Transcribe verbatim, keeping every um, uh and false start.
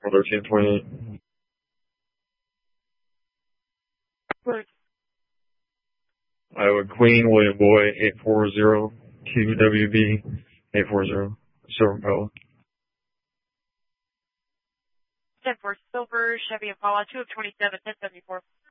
thirteen twenty-eight. Good. Iowa Queen, William Boy, eight four zero, Q W B, eight four zero, Silver Impala. ten four Silver, Chevy Impala, two of twenty-seven, ten seventy-four.